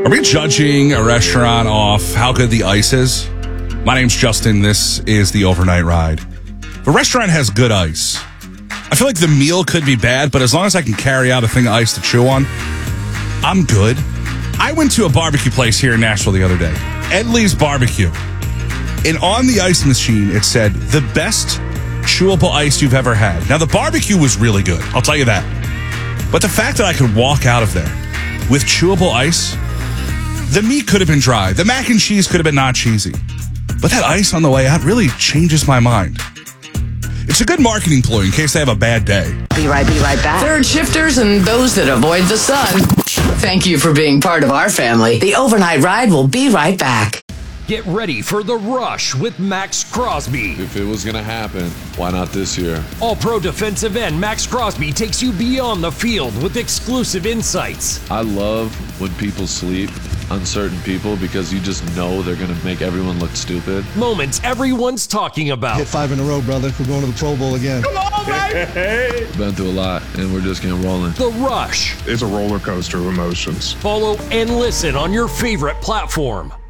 Are we judging a restaurant off how good the ice is? My name's Justin. This is the Overnight Ride. The restaurant has good ice. I feel like the meal could be bad, but as long as I can carry out a thing of ice to chew on, I'm good. I went to a barbecue place here in Nashville the other day, Edley's Barbecue. And on the ice machine, it said, the best chewable ice you've ever had. Now, the barbecue was really good. I'll tell you that. But the fact that I could walk out of there with chewable ice, the meat could have been dry. The mac and cheese could have been not cheesy. But that ice on the way out really changes my mind. It's a good marketing ploy in case they have a bad day. Be right back. Third shifters and those that avoid the sun. Thank you for being part of our family. The Overnight Ride will be right back. Get ready for The Rush with Max Crosby. If it was going to happen, why not this year? All-pro defensive end Max Crosby takes you beyond the field with exclusive insights. I love when people sleep, uncertain people, because you just know they're going to make everyone look stupid. Moments everyone's talking about. Hit 5 in a row, brother. We're going to the Pro Bowl again. Come on, baby! Been through a lot, and we're just getting rolling. The Rush. It's a roller coaster of emotions. Follow and listen on your favorite platform.